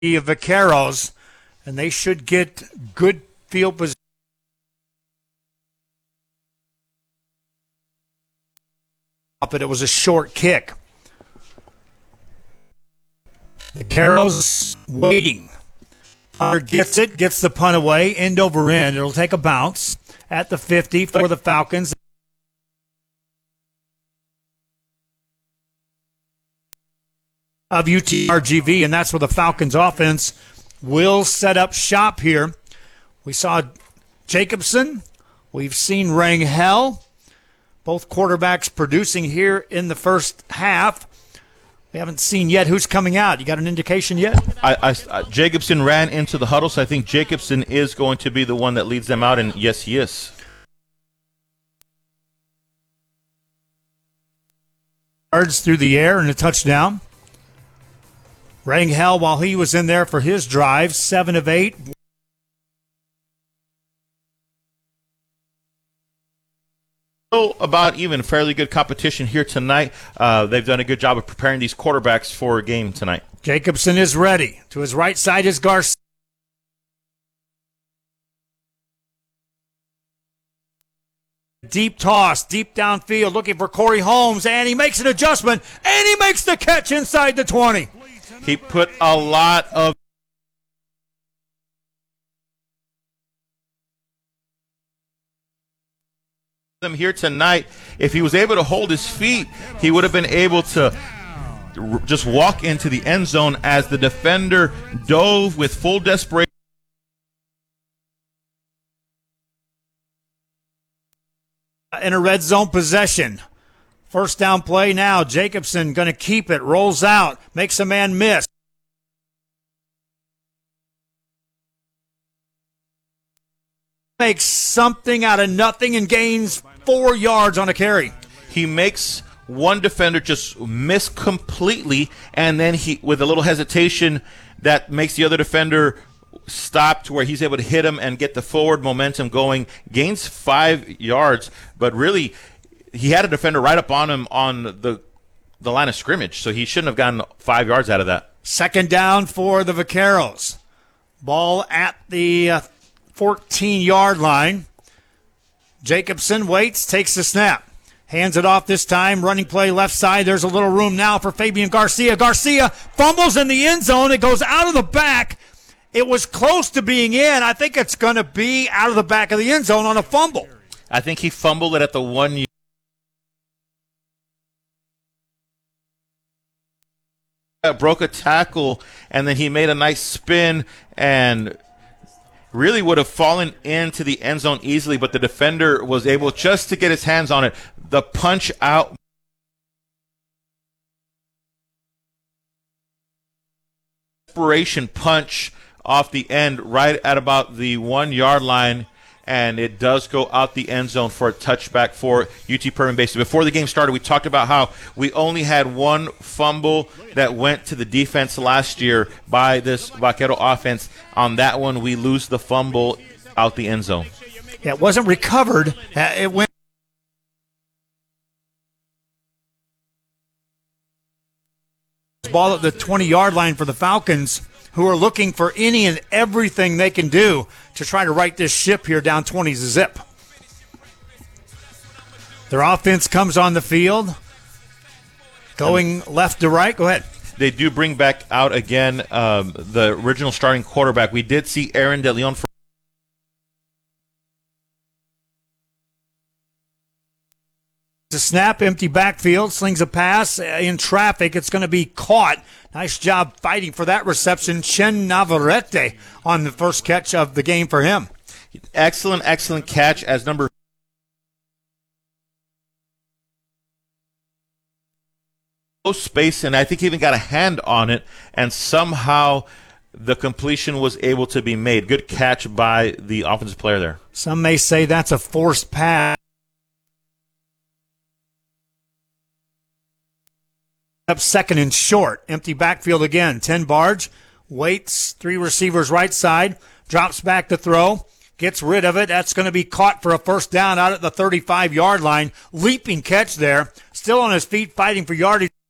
the Vaqueros, and they should get good field position. But it was a short kick. Vaqueros waiting. Gets it, gets the punt away, end over end. It'll take a bounce at the 50 for the Falcons. Of UTRGV, and that's where the Falcons offense will set up shop here. We saw Jacobson. We've seen Rangel. Both quarterbacks producing here in the first half. We haven't seen yet who's coming out. You got an indication yet? Jacobson ran into the huddle, so I think Jacobson is going to be the one that leads them out, and yes, he is. Yards through the air and a touchdown. Rangel, while he was in there for his drive, 7 of 8. About even fairly good competition here tonight. They've done a good job of preparing these quarterbacks for a game tonight. Jacobson is ready. To his right side is Garcia. Deep toss, deep downfield, looking for Corey Holmes, and he makes an adjustment, and he makes the catch inside the 20. He put a lot of them here tonight. If he was able to hold his feet, he would have been able to just walk into the end zone as the defender dove with full desperation. In a red zone possession. First down play now. Jacobson going to keep it. Rolls out. Makes a man miss. Makes something out of nothing and gains 4 yards on a carry. He makes one defender just miss completely, and then he, with a little hesitation, that makes the other defender stop to where he's able to hit him and get the forward momentum going. Gains 5 yards, but really he had a defender right up on him on the line of scrimmage, so he shouldn't have gotten 5 yards out of that. Second down for the Vaqueros. Ball at the 14-yard line. Jacobson waits, takes the snap. Hands it off this time. Running play left side. There's a little room now for Fabian Garcia. Garcia fumbles in the end zone. It goes out of the back. It was close to being in. I think it's going to be out of the back of the end zone on a fumble. I think he fumbled it at the 1 yard. Broke a tackle, and then he made a nice spin and really would have fallen into the end zone easily, but the defender was able just to get his hands on it. The punch out. Desperation punch off the end right at about the 1 yard line, and it does go out the end zone for a touchback for UT Permian Basin. Before the game started, we talked about how we only had one fumble that went to the defense last year by this Vaquero offense. On that one, we lose the fumble out the end zone. Yeah, it wasn't recovered. It went. Ball at the 20-yard line for the Falcons, who are looking for any and everything they can do to try to right this ship here down 20-zip. Their offense comes on the field, going left to right. Go ahead. They do bring back out again the original starting quarterback. We did see Aaron De Leon for the snap, empty backfield, slings a pass in traffic. It's going to be caught. Nice job fighting for that reception. Chen Navarrete on the first catch of the game for him. Excellent catch as number space, and I think he even got a hand on it, and somehow the completion was able to be made. Good catch by the offensive player there. Some may say that's a forced pass. Up second and short. Empty backfield again. 10 Barge. Waits. 3 receivers right side. Drops back to throw. Gets rid of it. That's going to be caught for a first down out at the 35-yard line. Leaping catch there. Still on his feet fighting for yardage.